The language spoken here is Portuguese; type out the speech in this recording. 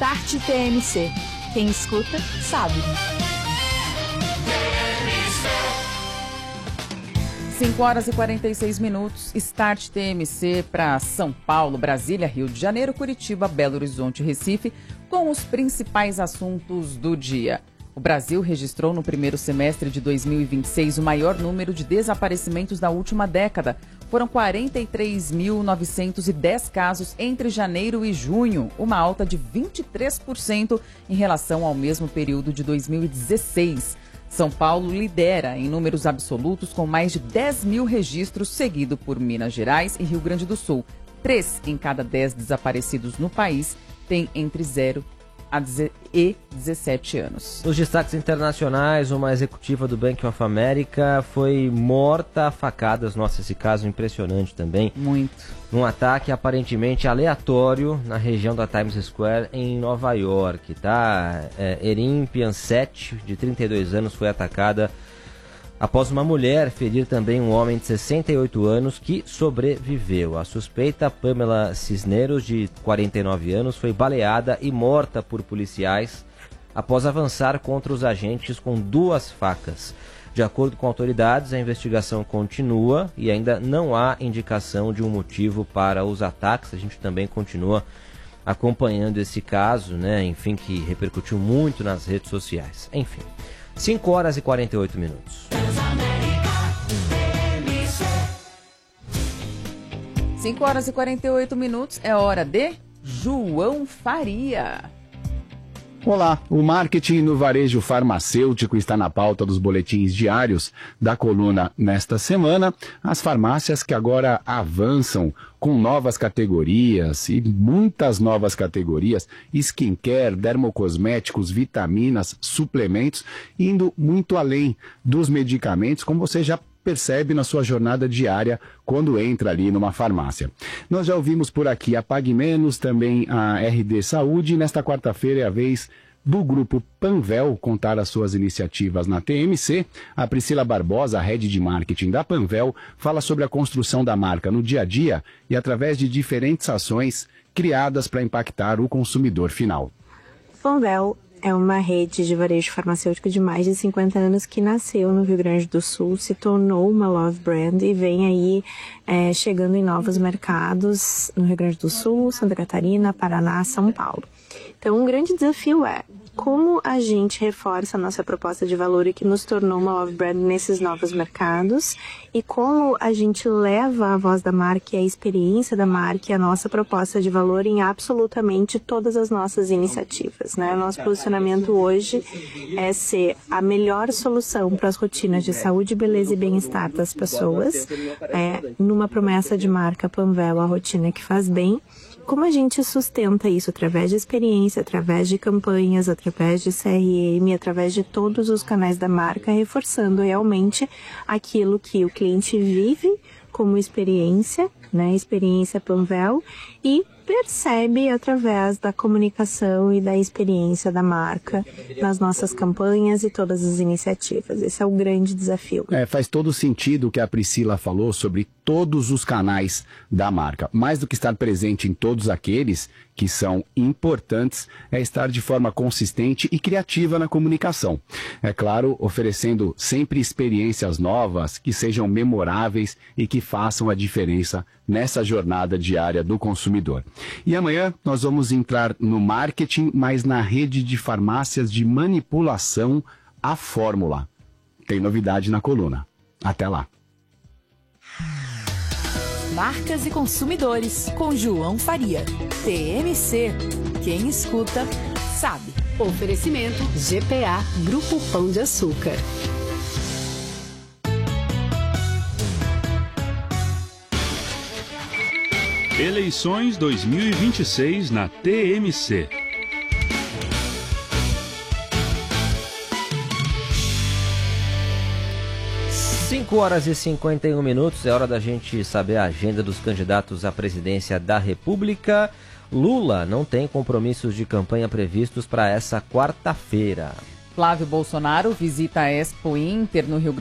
Start TMC. Quem escuta, sabe. 5h46, Start TMC para São Paulo, Brasília, Rio de Janeiro, Curitiba, Belo Horizonte e Recife, com os principais assuntos do dia. O Brasil registrou no primeiro semestre de 2026 o maior número de desaparecimentos da última década. Foram 43.910 casos entre janeiro e junho, uma alta de 23% em relação ao mesmo período de 2016. São Paulo lidera em números absolutos com mais de 10 mil registros, seguido por Minas Gerais e Rio Grande do Sul. 3 em cada 10 desaparecidos no país têm entre 0 e 17 anos. Nos destaques internacionais, uma executiva do Bank of America foi morta a facadas. Nossa, esse caso é impressionante também. Muito. Num ataque aparentemente aleatório na região da Times Square em Nova York, tá? Erin Piancett, de 32 anos, foi atacada após uma mulher ferir também um homem de 68 anos que sobreviveu. A suspeita, Pamela Cisneros, de 49 anos, foi baleada e morta por policiais após avançar contra os agentes com 2 facas. De acordo com autoridades, a investigação continua e ainda não há indicação de um motivo para os ataques. A gente também continua acompanhando esse caso, né? Enfim, que repercutiu muito nas redes sociais. Enfim, 5h48. 5h48, é hora de João Faria. Olá, o marketing no varejo farmacêutico está na pauta dos boletins diários da coluna nesta semana. As farmácias que agora avançam com novas categorias e muitas novas categorias, skincare, dermocosméticos, vitaminas, suplementos, indo muito além dos medicamentos, como você já percebe na sua jornada diária quando entra ali numa farmácia. Nós já ouvimos por aqui a Pague Menos, também a RD Saúde, e nesta quarta-feira é a vez do grupo Panvel contar as suas iniciativas na TMC. A Priscila Barbosa, a head de marketing da Panvel, fala sobre a construção da marca no dia a dia e através de diferentes ações criadas para impactar o consumidor final. Panvel é uma rede de varejo farmacêutico de mais de 50 anos que nasceu no Rio Grande do Sul, se tornou uma love brand e vem aí chegando em novos mercados no Rio Grande do Sul, Santa Catarina, Paraná, São Paulo. Então, um grande desafio é como a gente reforça a nossa proposta de valor e que nos tornou uma love brand nesses novos mercados e como a gente leva a voz da marca e a experiência da marca e a nossa proposta de valor em absolutamente todas as nossas iniciativas, né? O nosso posicionamento hoje é ser a melhor solução para as rotinas de saúde, beleza e bem-estar das pessoas, numa promessa de marca Panvel, a rotina que faz bem. Como a gente sustenta isso através de experiência, através de campanhas, através de CRM, através de todos os canais da marca, reforçando realmente aquilo que o cliente vive como experiência, né? Experiência Panvel, e percebe através da comunicação e da experiência da marca nas nossas campanhas e todas as iniciativas. Esse é o grande desafio. Faz todo sentido o que a Priscila falou sobre todos os canais da marca. Mais do que estar presente em todos aqueles que são importantes, é estar de forma consistente e criativa na comunicação. É claro, oferecendo sempre experiências novas que sejam memoráveis e que façam a diferença nessa jornada diária do consumidor. E amanhã nós vamos entrar no marketing, mas na rede de farmácias de manipulação, a Fórmula. Tem novidade na coluna. Até lá. Marcas e consumidores, com João Faria. TMC. Quem escuta, sabe. Oferecimento GPA, Grupo Pão de Açúcar. Eleições 2026 na TMC. Cinco horas e 51 minutos, é hora da gente saber a agenda dos candidatos à presidência da República. Lula não tem compromissos de campanha previstos para essa quarta-feira. Flávio Bolsonaro visita a Expo Inter no Rio Grande